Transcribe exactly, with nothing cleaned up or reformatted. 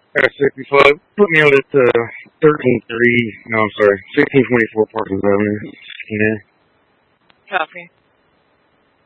At sixty-five, put me out at uh, thirteen three, no, I'm sorry, sixteen twenty-four Parsons Avenue. Yeah. Copy.